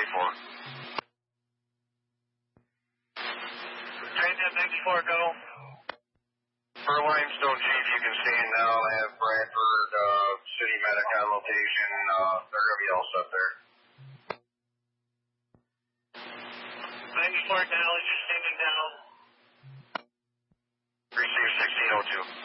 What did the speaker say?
Train 1094, go. For Limestone Chief, you can stand now. I have Bradford City Medic on location. They're going to be all set there. 94 Dallas, you're standing down. Receive 1602.